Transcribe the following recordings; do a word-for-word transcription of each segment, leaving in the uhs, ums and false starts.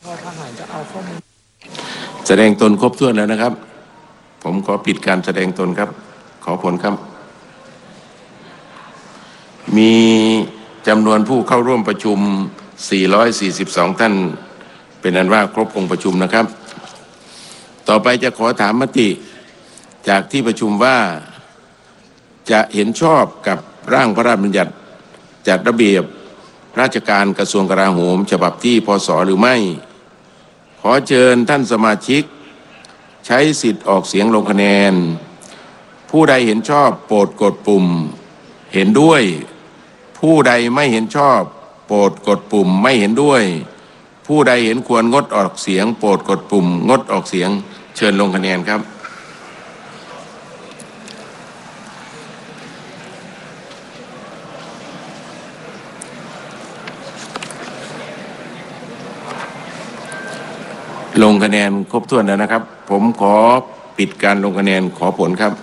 ทหารจะเอาข้อมูลแสดงตนครบถ้วนแล้วนะครับผมขอปิดการแสดงตนครับขอผลครับมีจำนวนผู้เข้าร่วมประชุมสี่ร้อยสี่สิบสองท่านเป็นอันว่าครบองค์ประชุมนะครับต่อไปจะขอถามมติจากที่ประชุมว่าจะเห็นชอบกับร่างพระราชบัญญัติจัดระเบียบราชการกระทรวงกลาโหมฉบับที่พ.ศ.หรือไม่ขอเชิญท่านสมาชิกใช้สิทธิ์ออกเสียงลงคะแนนผู้ใดเห็นชอบโปรดกดปุ่มเห็นด้วยผู้ใดไม่เห็นชอบโปรดกดปุ่มไม่เห็นด้วยผู้ใดเห็นควรงดออกเสียงโปรดกดปุ่มงดออกเสียงเชิญลงคะแนนครับลงคะแนนครบถ้วนแล้วนะครับผมขอปิดการลงคะแนนขอผลครับ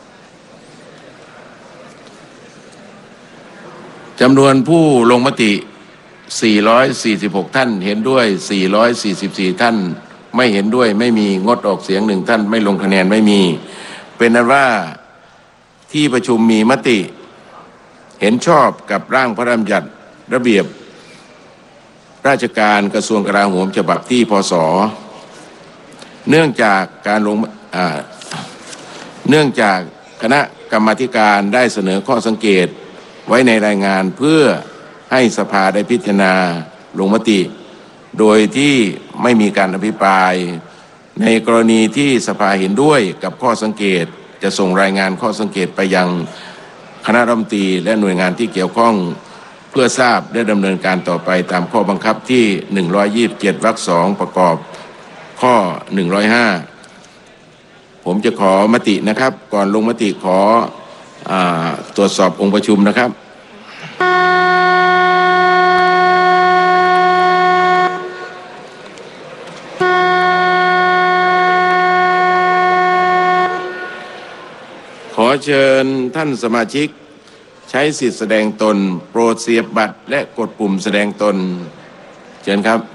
จำนวนผู้ลงมติสี่ร้อยสี่สิบหกท่านเห็นด้วยสี่ร้อยสี่สิบสี่ท่านไม่เห็นด้วยไม่มีงดออกเสียงหนึ่งท่านไม่ลงคะแนนไม่มีเป็นนั้นว่าที่ประชุมมีมติเห็นชอบกับร่างพระราชบัญญัติระเบียบราชการกระทรวงกลาโหมฉบับที่พ.ศ.เนื่องจากการลงเนื่องจากคณะกรรมาธิการได้เสนอข้อสังเกตไว้ในรายงานเพื่อให้สภาได้พิจารณาลงมติโดยที่ไม่มีการอภิปรายในกรณีที่สภาเห็นด้วยกับข้อสังเกตจะส่งรายงานข้อสังเกตไปยังคณะรัฐมนตรีและหน่วยงานที่เกี่ยวข้องเพื่อทราบและดำเนินการต่อไปตามข้อบังคับที่หนึ่งร้อยยี่สิบเจ็ดวรรคสองประกอบข้อหนึ่งร้อยห้าผมจะขอมตินะครับก่อนลงมติขออ่าตรวจสอบองค์ประชุมนะครับขอเชิญท่านสมาชิกใช้สิทธิแสดงตนโปรดเสียบบัตรและกดปุ่มแสดงตนเชิญครับ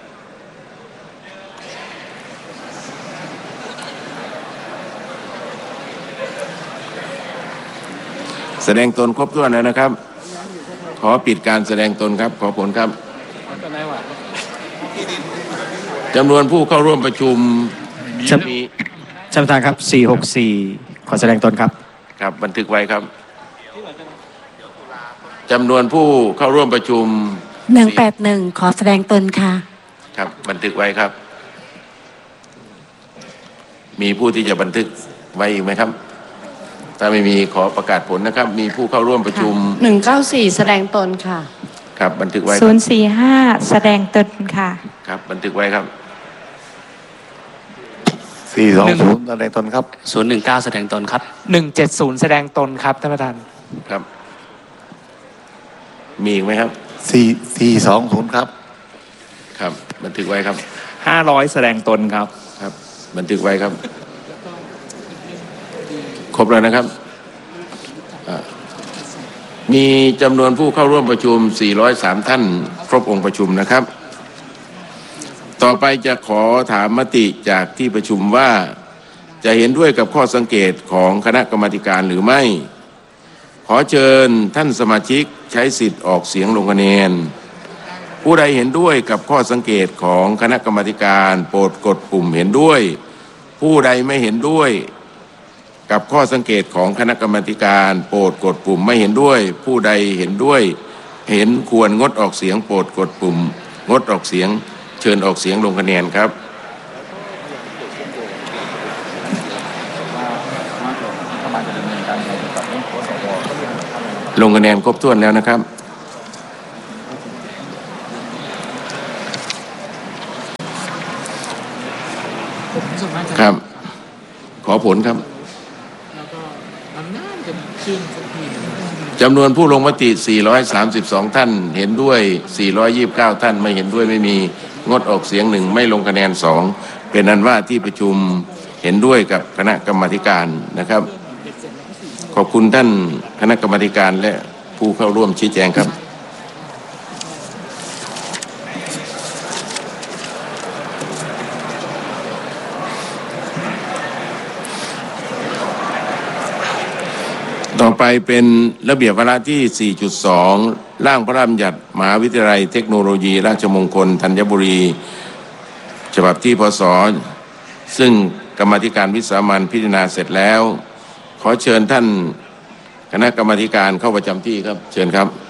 แสดงตนครบถ้วนแล้วนะครับขอปิดการแสดงตนครับขอผลครับจำนวนผู้เข้าร่วมประชุมมีท่านประธานครับสี่หกสี่ขอแสดงตนครับครับบันทึกไว้ครับจำนวนผู้เข้าร่วมประชุมหนึ่งแปดหนึ่งขอแสดงตนค่ะครับบันทึกไว้ครับมีผู้ที่จะบันทึกไว้อีกไหมครับถ้าไม่มีขอประกาศผลนะครับมีผู้เข้าร่วมประชุมหนึ่งเก้าสี่แสดงตนค่ะครับบันทึกไว้ศูนย์สี่ห้าแสดงตนค่ะครับบันทึกไว้ครับสี่สองศูนย์แสดงตนครับศูนย์หนึ่งเก้าแสดงตนครับหนึ่งเจ็ดศูนย์แสดงตนครับท่านประธานครับมีอีกไหมครับสี่สี่สองศูนย์ครับครับบันทึกไว้ครับห้าร้อยแสดงตนครับครับบันทึกไว้ครับครบแล้วนะครับมีจำนวนผู้เข้าร่วมประชุมสี่ร้อยสามท่านครบองค์ประชุมนะครับต่อไปจะขอถามมติจากที่ประชุมว่าจะเห็นด้วยกับข้อสังเกตของคณะกรรมาธิการหรือไม่ขอเชิญท่านสมาชิกใช้สิทธิ์ออกเสียงลงคะแนนผู้ใดเห็นด้วยกับข้อสังเกตของคณะกรรมาธิการโปรดกดปุ่มเห็นด้วยผู้ใดไม่เห็นด้วยกับข้อสังเกตของคณะกรรมาธิการโปรดกดปุ่มไม่เห็นด้วยผู้ใดเห็นด้วยเห็นควรงดออกเสียงโปรดกดปุ่มงดออกเสียงเชิญออกเสียงลงคะแนนครับลงคะแนนครบถ้วนแล้วนะครับครับขอผลครับจำนวนผู้ลงมติสี่ร้อยสามสิบสองท่านเห็นด้วยสี่ร้อยยี่สิบเก้าท่านไม่เห็นด้วยไม่มีงดออกเสียงหนึ่งไม่ลงคะแนนสองเป็นอันว่าที่ประชุมเห็นด้วยกับคณะกรรมาธิการนะครับขอบคุณท่านคณะกรรมาธิการและผู้เข้าร่วมชี้แจงครับต่อไปเป็นระเบียบวาระที่ สี่จุดสอง ร่างพระราชบัญญัติมหาวิทยาลัยเทคโนโลยีราชมงคลธัญบุรีฉบับที่พศซึ่งกรรมาธิการวิสามัญพิจารณาเสร็จแล้วขอเชิญท่านคณะกรรมาธิการเข้าประจำที่ครับเชิญครับ